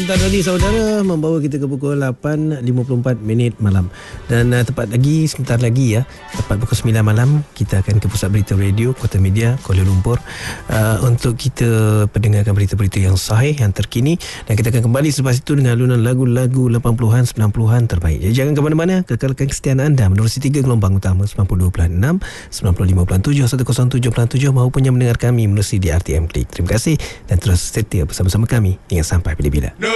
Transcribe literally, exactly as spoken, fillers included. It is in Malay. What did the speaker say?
Sebentar lagi saudara membawa kita ke pukul lapan lima puluh empat minit malam. Dan uh, tepat lagi, sebentar lagi ya, tepat pukul sembilan malam, kita akan ke Pusat Berita Radio Kota Media Kuala Lumpur uh, untuk kita pendengarkan berita-berita yang sahih, yang terkini. Dan kita akan kembali selepas itu dengan alunan lagu-lagu lapan puluhan, sembilan puluhan terbaik. Jadi jangan ke mana-mana, kekalkan kesetiaan anda menerusi tiga gelombang utama sembilan puluh dua perpuluhan enam, sembilan puluh lima perpuluhan tujuh, seratus tujuh perpuluhan tujuh maupun yang mendengar kami menerusi di R T M Klik. Terima kasih dan terus setia bersama-sama kami hingga sampai bila-bila.